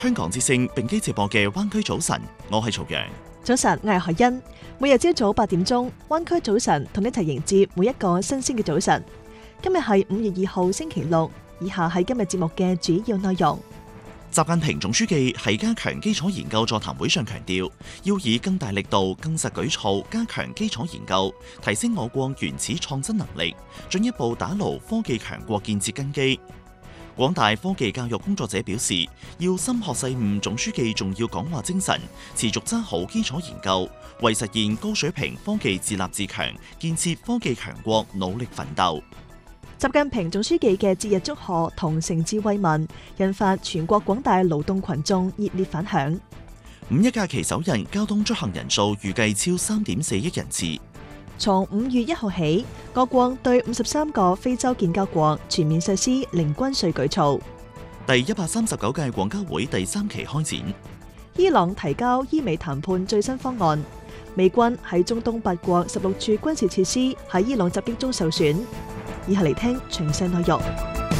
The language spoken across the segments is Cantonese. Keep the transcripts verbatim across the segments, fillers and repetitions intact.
香港之聲並機直播嘅灣區早晨，我係曹陽。 早晨，我係海欣。每日朝早八點鐘，灣區早晨同你一齊迎接每一個新鮮嘅早晨。今日係五月二號星期六，以下係今日節目嘅主要內容。 習近平總書記喺加強基礎研究座談會上強調，要以更大力度、更實舉措加強基礎研究，提升我國原始創新能力，進一步打牢科技強國建設根基。廣大科技教育工作者表示，要深學細悟總書記重要講話精神，持續揸好基礎研究，為實現高水平科技自立自強、建設科技強國努力奮鬥。 習近平總書記嘅節日祝賀同誠摯慰問，引發全國廣大勞動群眾熱烈反響。 五一假期首日交通出行人數預計超三點四億人次。 從五月一號起，我國對五十三個非洲建交國全面實施零關稅舉措。 第一百三十九屆廣交會第三期開展。 伊朗提交伊美談判最新方案。美軍喺中東八國十六處軍事設施喺伊朗襲擊中受損。以下嚟聽詳細內容。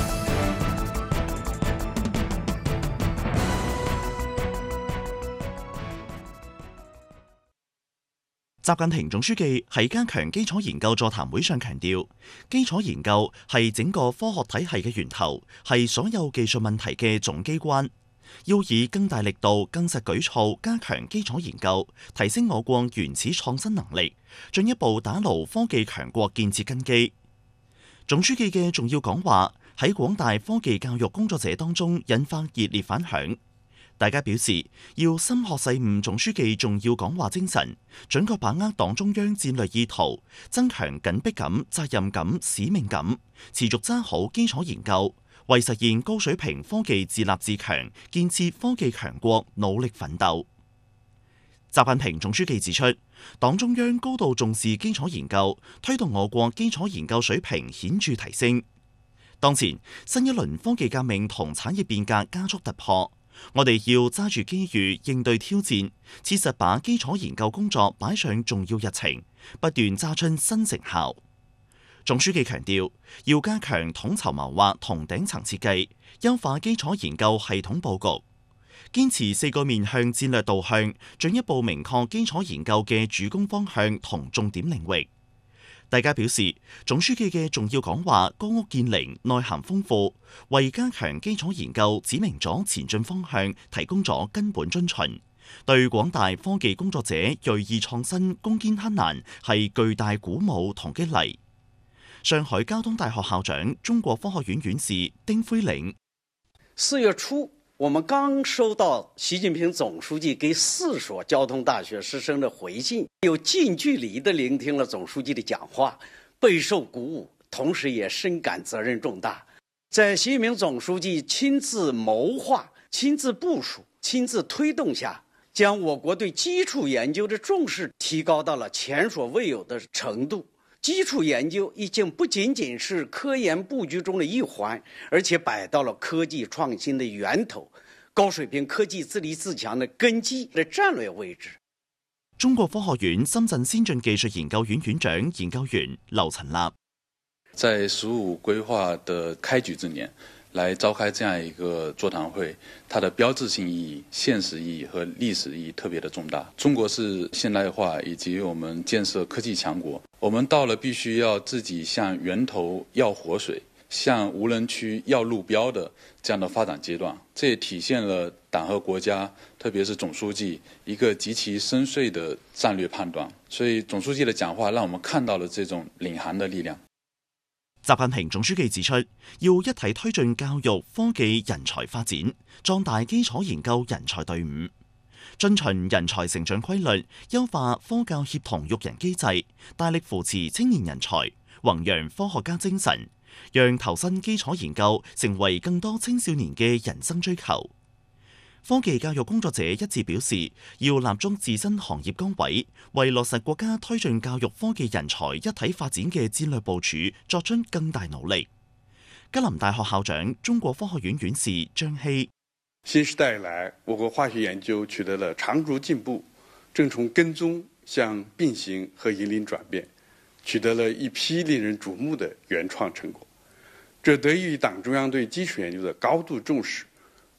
習近平總書記喺加強基礎研究座談會上強調，基礎研究係整個科學體系嘅源頭，係所有技術問題嘅總機關。要以更大力度、更實舉措加強基礎研究，提升我國原始創新能力，進一步打牢科技強國建設根基。總書記嘅重要講話喺廣大科技教育工作者當中引發熱烈反響。大家表示要深學細悟總書記重要講話精神，準確把握黨中央戰略意圖，增強緊迫感、責任感、使命感，持續揸好基礎研究，為實現高水平科技自立自強、建設科技強國努力奮鬥。習近平總書記指出，黨中央高度重視基礎研究，推動我國基礎研究水平顯著提升。當前新一輪科技革命同產業變革加速突破。我哋要揸住機遇應對挑戰，切實把基礎研究工作擺上重要日程，不斷揸出新成效。總書記強調，要加強統籌謀劃同頂層設計，優化基礎研究系統佈局，堅持四個面向戰略導向，進一步明確基礎研究嘅主攻方向同重點領域。大家表示，總書記嘅重要講話歌屋建瓴，內涵豐富，為加強基礎研究指明咗前進方向，提供咗根本遵循，對廣大科技工作者銳意創新、攻堅克難係巨大鼓舞同激勵。上海交通大學校長、中國科學院院士丁輝嶺： 四月初，我們剛收到習近平總書記給四所交通大學師生的回信，又近距離地聆聽了總書記的講話，備受鼓舞，同時也深感責任重大。在習近平總書記親自謀劃、親自部署、親自推動下，將我國對基礎研究的重視提高到了前所未有的程度。基礎研究已經不僅僅是科研佈局中的一環，而且擺到了科技創新的源頭、高水平科技自立自強的根基的戰略位置。 中國科學院深圳先進技術研究院院長研究員劉陳立： 在“十五”規劃的開局之年，來召開這樣一個座談會，它的標誌性意義、現實意義和歷史意義特別的重大。中國是現代化以及我們建設科技強國，我們到了必須要自己向源頭要活水、向無人區要路標的這樣的發展階段。這也體現了黨和國家，特別是總書記一個極其深邃的戰略判斷。所以總書記的講話讓我們看到了這種領航的力量。 習近平總書記指出，要一體推進教育、科技、人才發展，壯大基礎研究人才隊伍，遵循人才成長規律，優化科教協同育人機制，大力扶持青年人才，弘揚科學家精神，讓投身基礎研究成為更多青少年嘅人生追求。科技教育工作者一致表示，要立足自身行業崗位，為落實國家推進教育科技人才一體發展嘅戰略部署作出更大努力。吉林大學校長、中國科學院院士張希： 新時代以來，我國化學研究取得了長足進步，正從跟蹤向並行和引領轉變，取得了一批令人矚目的原創成果。這得益於黨中央對基礎研究的高度重視，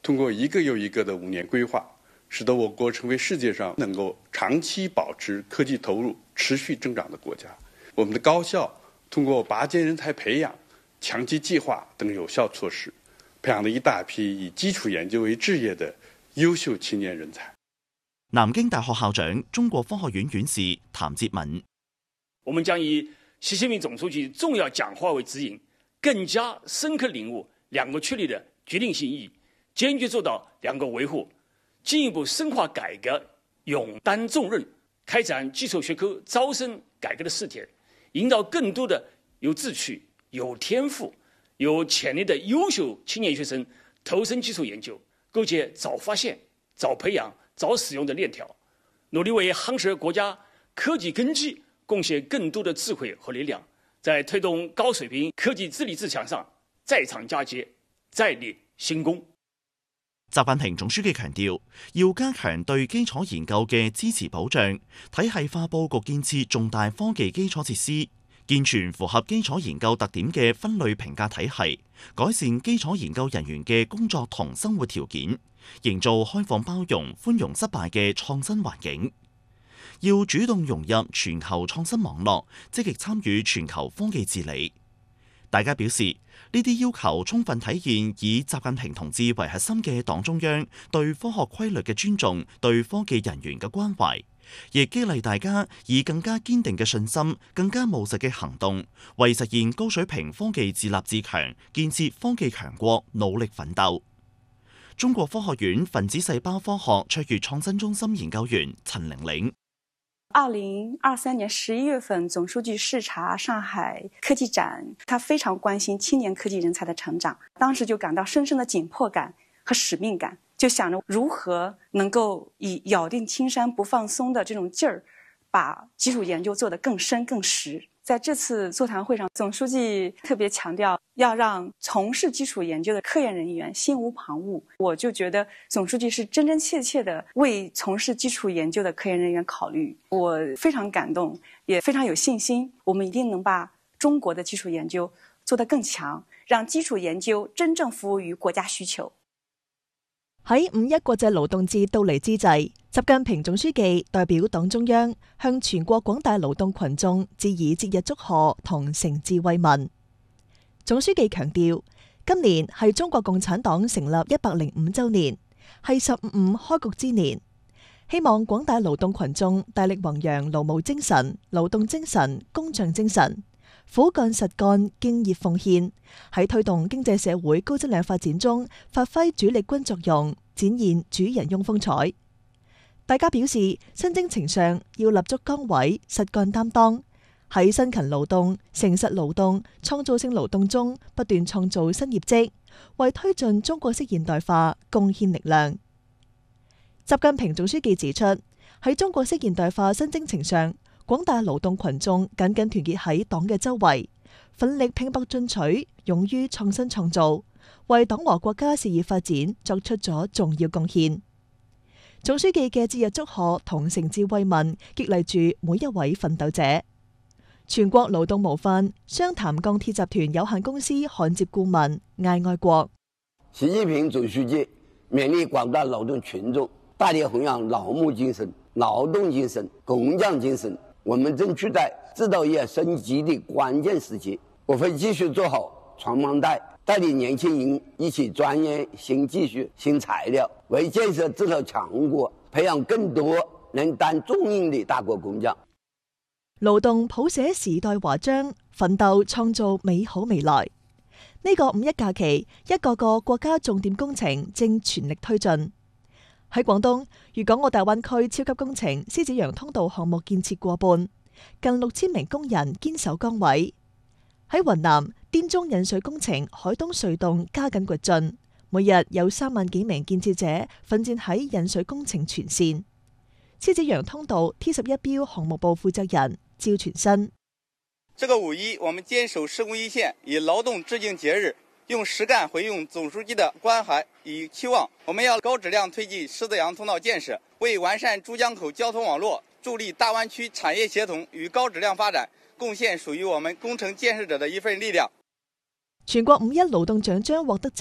通过一个又一个的五年规划，使得我国成为世界上能够长期保持科技投入持续增长的国家。我们的高校通過拔尖人才培養、強基計劃等有效措施，培養了一大批以基礎研究為志業的優秀青年人才。 南京大學校長、中國科學院院士譚哲敏： 我們將以習近平總書記重要講話為指引，更加深刻領悟兩個確立的決定性意義，堅決做到兩個維護，進一步深化改革，勇擔重任，開展基礎學科招生改革的試點，引導更多的有志趣、有天賦、有潛力的優秀青年學生投身基礎研究，構建早發現、早培養、早使用的鏈條，努力為夯實國家科技根基貢獻更多的智慧和力量，在推動高水平科技治理自強上再創佳績、再立新功。 習近平總書記強調，要加強對基礎研究嘅支持保障，體系化佈局建設重大科技基礎設施，健全符合基礎研究特點嘅分類評價體系，改善基礎研究人員嘅工作同生活條件，營造開放包容、寬容失敗嘅創新環境。要主動融入全球創新網絡，積極參與全球科技治理。大家表示，呢啲要求充分體現以習近平同志為核心嘅黨中央對科學規律嘅尊重、對科技人員嘅關懷，亦激勵大家以更加堅定嘅信心、更加務實嘅行動，為實現高水平科技自立自強、建設科技強國努力奮鬥。中國科學院分子細胞科學卓越創新中心研究員陳玲玲： 二零二三年十一月份，總書記視察上海科技展，他非常關心青年科技人才的成長，當時就感到深深的緊迫感和使命感，就想着如何能夠以咬定青山不放鬆的這種勁兒，把基礎研究做得更深更實。在這次座談會上，總書記特別強調要讓從事基礎研究的科研人員心無旁騖。我就覺得總書記是真真切切的為從事基礎研究的科研人員考慮。我非常感動，也非常有信心，我們一定能把中國的基礎研究做得更強，讓基礎研究真正服務於國家需求。 喺五一國際勞動節到嚟之際，習近平總書記代表黨中央向全國廣大勞動群眾致以節日祝賀同誠摯慰問。總書記強調，今年係中國共產黨成立一百零五週年，係十五五開局之年，希望廣大勞動群眾大力弘揚勞務精神、勞動精神、工匠精神，苦幹實幹、敬業奉獻，喺推動經濟社會高質量發展中發揮主力軍作用，展現主人翁風采。大家表示，新征程上要立足崗位，實幹擔當，喺辛勤勞動、誠實勞動、創造性勞動中不斷創造新業績，為推進中國式現代化貢獻力量。習近平總書記指出，喺中國式現代化新征程上，廣大勞動群眾緊緊團結喺黨嘅周圍，奮力拼搏進取，勇於創新創造，為黨和國家事業發展作出咗重要貢獻。總書記嘅節日祝賀同誠摯慰問，激勵住每一位奮鬥者。全國勞動模範湘潭鋼鐵集團有限公司焊接顧問艾愛國： 習近平總書記勉勵廣大勞動群眾大力弘揚勞務精神、勞動精神、工匠精神。我們正處在製造業升級的關鍵時期，我會繼續做好傳幫帶，帶領年輕人一起鑽研新技術、新材料，為建設製造強國培養更多能擔重任的大國工匠。 勞動譜寫時代華章，奮鬥創造美好未來。呢個五一假期，一個個國家重點工程正全力推進。喺廣東，粵港澳大灣區超級工程獅子洋通道項目建設過半，近六千名工人堅守崗位。喺雲南，滇中引水工程海東隧洞加緊掘進，每日有三萬幾名建設者奮戰喺引水工程全線。獅子洋通道 T 十一標項目部負責人趙全新： 這個五一，我們堅守施工一線，以勞動致敬節日，用實幹回應總書記的關懷與期望。我們要高質量推進獅子洋通道建設，為完善珠江口交通網絡，助力大灣區產業協同與高質量發展，貢獻屬於我們工程建設者的一份力量。 全國五一勞動獎章獲得者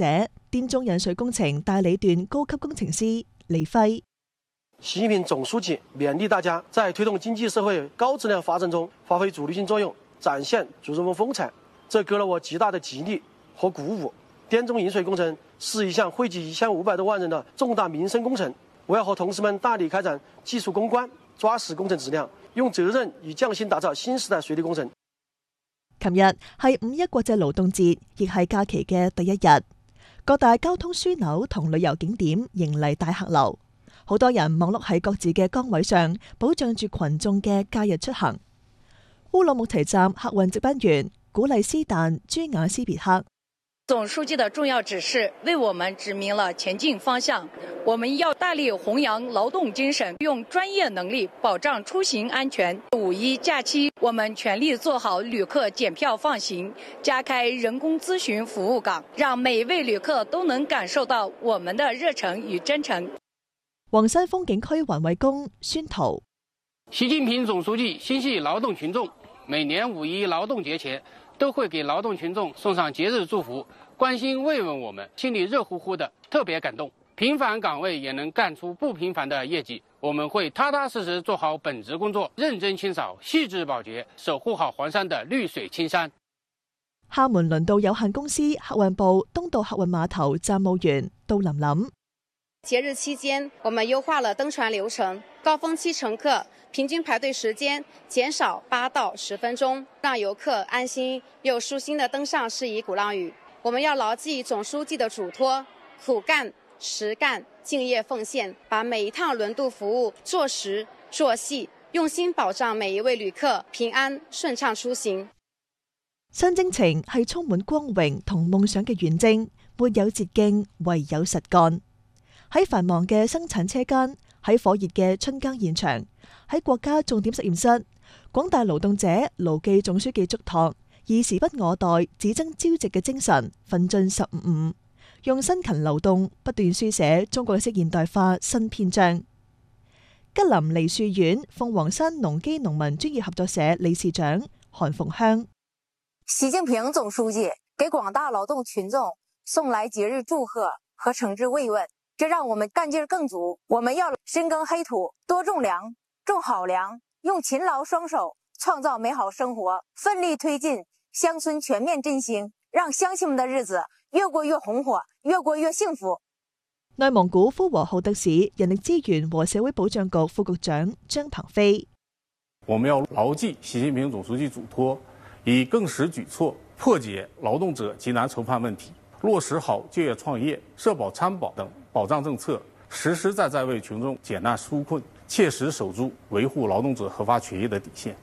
滇中引水工程大理段高級工程師李輝。 習近平總書記勉勵大家在推動經濟社會高質量發展中發揮主力性作用，展現主人翁風采，這給了我極大的激勵和鼓舞。滇中引水工程是一項惠及一千五百多萬人的重大民生工程，我要和同事們大力開展技術攻關，抓實工程質量，用責任與匠心打造新時代水利工程。 琴日係五一國際勞動節，亦係假期嘅第一日，各大交通樞紐同旅遊景點迎嚟大客流，好多人忙碌喺各自嘅崗位上，保障住群眾嘅假日出行。烏魯木齊站客運值班員古麗斯旦朱雅斯別克。 總書記的重要指示為我們指明了前進方向，我們要大力弘揚勞動精神，用專業能力保障出行安全。五一假期，我們全力做好旅客檢票放行，加開人工諮詢服務崗，讓每一位旅客都能感受到我們的熱誠與真誠。 黃山風景區環衛工宣圖。 習近平總書記心繫勞動群眾，每年五一勞動節前都會給勞動群眾送上節日祝福，關心慰問我們，心裡熱乎乎的，特別感動。平凡崗位也能幹出不平凡的業績，我們會踏踏實實做好本職工作，認真清掃，細緻保潔，守護好黃山的綠水青山。 廈門輪渡有限公司客運部東渡客運碼頭站務員杜琳琳。 節日期間，我們優化了登船流程，高峰期乘客平均排隊時間減少八到十分鐘，讓遊客安心又舒心地登上詩怡鼓浪嶼。我們要牢記總書記的囑託，苦幹、實幹、敬業奉獻，把每一趟輪渡服務做實做細，用心保障每一位旅客平安順暢出行。 新征程係充滿光榮同夢想嘅遠征，沒有捷徑，唯有實幹。喺繁忙嘅生產車間，喺火熱嘅春耕現場，喺國家重點實驗室，廣大勞動者牢記總書記囑託，以時不我待、只爭朝夕嘅精神，奮進十五五，用辛勤勞動不斷書寫中國式現代化新篇章。吉林梨樹縣鳳凰山農機農民專業合作社理事長韓鳳香。 習近平總書記給廣大勞動群眾送來節日祝賀和誠摯慰問，這讓我們幹勁更足。我們要深耕黑土，多種糧，種好糧，用勤勞雙手創造美好生活，奮力推進鄉村全面振興，讓鄉親們的日子越過越紅火，越過越幸福。 內蒙古呼和浩特市人力資源和社會保障局副局長張鵬飛。 我們要牢記習近平總書記囑託，以更實舉措破解勞動者急難愁盼問題，落實好就業創業、社保參保等保障政策，實實在在為群眾解難紓困，切實守住維護勞動者合法權益的底線。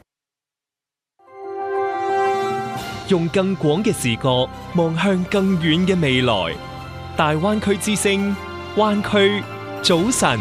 用更廣嘅視角望向更遠嘅未來，大灣區之聲，灣區早晨。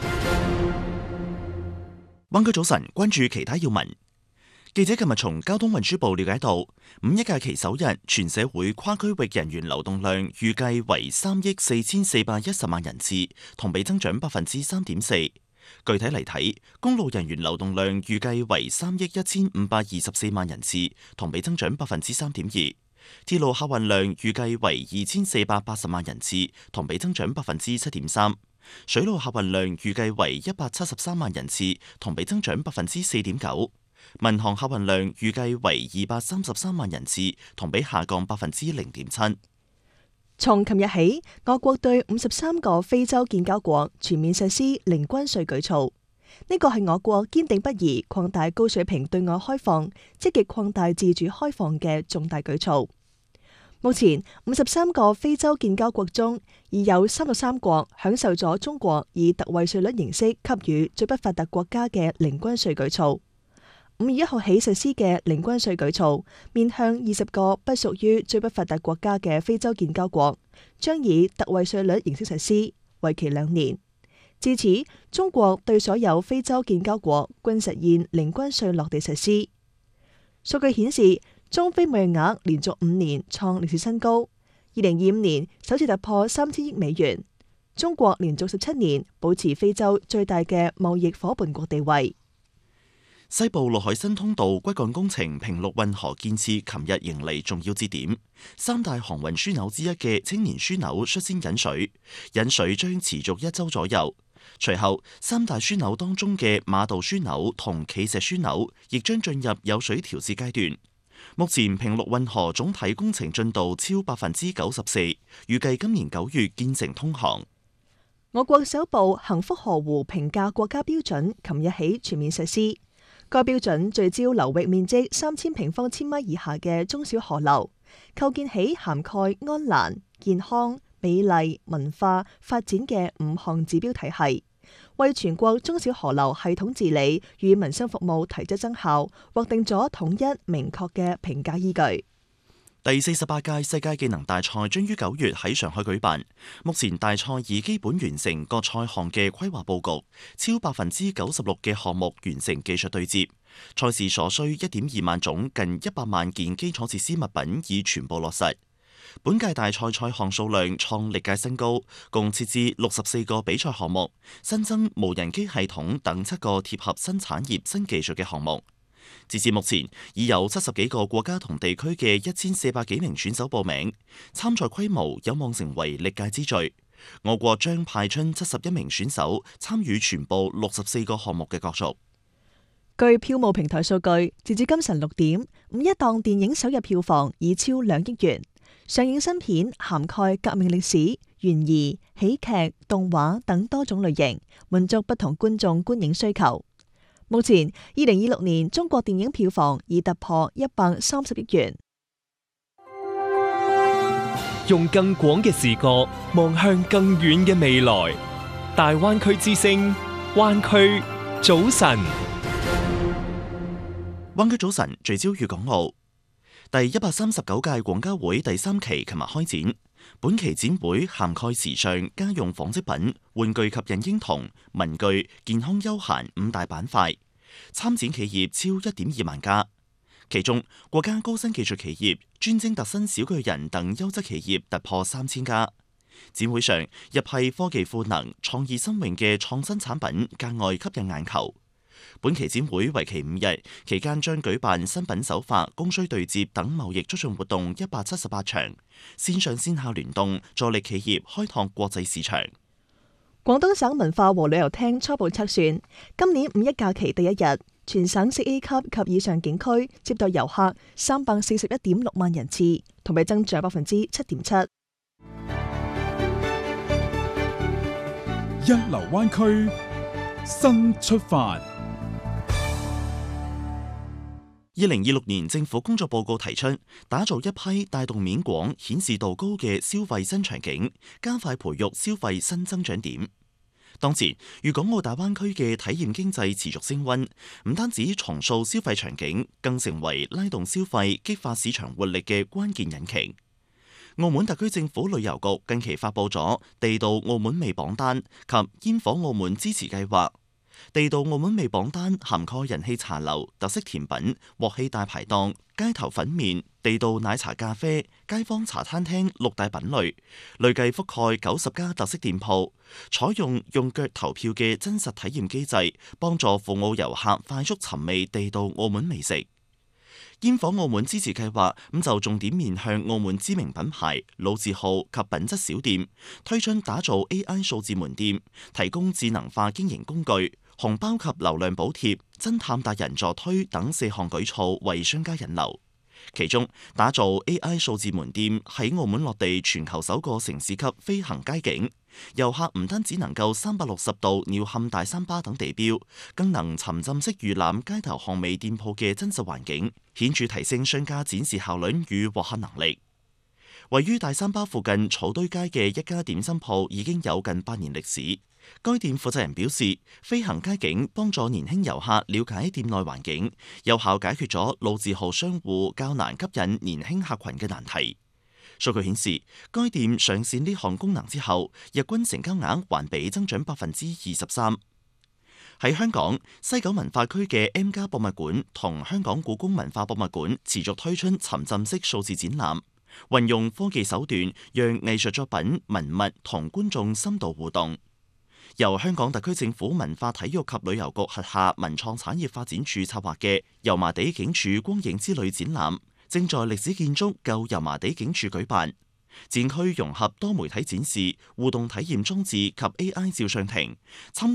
灣區早晨，關注其他要聞。記者今日從交通運輸部了解到，五一假期首日，全社會跨區域人員流動量預計為三億四千四百一十萬人次，同比增長百分之三點四。具體嚟睇，公路人員流動量預計為三億一千五百二十四萬人次，同比增長百分之三點二；鐵路客運量預計為二千四百八十萬人次，同比增長百分之七點三；水路客運量預計為一百七十三萬人次，同比增長百分之四點九；民航客運量預計為二百三十三萬人次，同比下降百分之零點七。 從琴日起，我國對五十三個非洲建交國全面實施零關稅舉措。呢個係我國堅定不移擴大高水平對外開放、積極擴大自主開放嘅重大舉措。目前，五十三個非洲建交國中，已有三十三國享受咗中國以特惠稅率形式給予最不發達國家嘅零關稅舉措。五月一號起實施嘅零關稅舉措，面向二十個不屬於最不發達國家嘅非洲建交國，將以特惠稅率形式實施，為期兩年。至此，中國對所有非洲建交國均實現零關稅落地實施。數據顯示，中非貿易額連續五年創歷史新高，二零二五年首次突破三千億美元。中國連續十七年保持非洲最大嘅貿易夥伴國地位。 西部陸海新通道骨幹工程平陸運河建設，琴日迎嚟重要節點。三大航運樞紐之一嘅青年樞紐率先引水，引水將持續一週左右。隨後，三大樞紐當中嘅馬道樞紐同企石樞紐亦將進入有水調節階段。目前平陸運河總體工程進度超百分之九十四，預計今年九月建成通航。 我國首部幸福河湖評價國家標準，琴日起全面實施。該標準聚焦流域面積三千平方千米以下嘅中小河流，構建起涵蓋安蘭、健康、美麗、文化、發展嘅五項指標體系，為全國中小河流系統治理與民生服務提質增效，劃定咗統一明確嘅評價依據。 第四十八屆世界技能大賽將於九月喺上海舉辦。目前大賽已基本完成各賽項嘅規劃佈局，超百分之九十六嘅項目完成技術對接。賽事所需一點二萬種近一百萬件基礎設施物品已全部落實。本屆大賽賽項數量創歷屆新高，共設置六十四個比賽項目，新增無人機系統等七個貼合新產業新技術嘅項目。截至目前，已有七十幾個國家同地區嘅一千四百幾名選手報名，參賽規模有望成為歷屆之最。我國將派出七十一名選手參與全部六十四個項目嘅角逐。 據票務平台數據，截至今晨六點，五一檔電影首日票房已超兩億元。上映新片涵蓋革命歷史、懸疑、喜劇、動畫等多種類型，滿足不同觀眾觀影需求。目前，二零二六年中國電影票房已突破一百三十億元。 用更廣嘅視角望向更遠嘅未來，大灣區之聲，灣區早晨。 灣區早晨聚焦粵港澳。第一百三十九屆廣交會第三期琴日開展，本期展會涵蓋時尚、家用紡織品、玩具及孕嬰童、文具、健康休閒五大板塊，參展企業超一點二萬家，其中國家高新技術企業、專精特新小巨人等優質企業突破三千家。展會上，一批科技賦能、創意新穎嘅創新產品格外吸引眼球。本期展會為期五日，期間將舉辦新品首發、供需對接等貿易促進活動一百七十八場，線上線下聯動，助力企業開拓國際市場。 廣東省文化和旅遊廳初步測算，今年五一假期第一日，全省市 A 級及以上景區接待遊客三百四十一點六萬人次，同比增長百分之七點七。 一流灣區新出發。 二零二六年政府工作報告提出，打造一批帶動面廣、顯示度高嘅消費新場景，加快培育消費新增長點。當前，粵港澳大灣區嘅體驗經濟持續升溫，唔單止重塑消費場景，更成為拉動消費、激發市場活力嘅關鍵引擎。澳門特區政府旅遊局近期發布咗地道澳門味榜單及煙火澳門支持計劃。地道澳門味榜單涵蓋人氣茶樓、特色甜品、鑊氣大排檔、街頭粉麵、地道奶茶咖啡、街坊茶餐廳六大品類，累計覆蓋九十家特色店鋪，採用用腳投票嘅真實體驗機制，幫助赴澳遊客快速尋味地道澳門美食。煙火澳門支持計劃咁就重點面向澳門知名品牌、老字號及品質小店，推進打造 A I 數字門店，提供智能化經營工具、紅包及流量補貼、偵探達人助推等四項舉措為商家引流。其中，打造 A I 數字門店喺澳門落地全球首個城市級飛行街景，遊客唔單止能夠三百六十度鳥瞰大三巴等地標，更能沉浸式預覽街頭巷尾店鋪嘅真實環境，顯著提升商家展示效率與獲客能力。位於大三巴附近草堆街嘅一家點心鋪已經有近八年歷史。該店負責人表示，飛行街景幫助年輕遊客了解店內環境，有效解決咗老字號商戶較難吸引年輕客群嘅難題。數據顯示，該店上線呢項功能之後，日均成交額環比增長百分之二十三。喺香港，西九文化區嘅 M+ 博物館同香港故宮文化博物館持續推出沉浸式數字展覽，運用科技手段讓藝術作品、文物同觀眾深度互動。 由香港特區政府文化體育及旅遊局轄下文創產業發展處策劃嘅油麻地警署光影之旅展覽，正在歷史建築舊油麻地警署舉辦。展區融合多媒體展示、互動體驗裝置及 A I 照相亭。參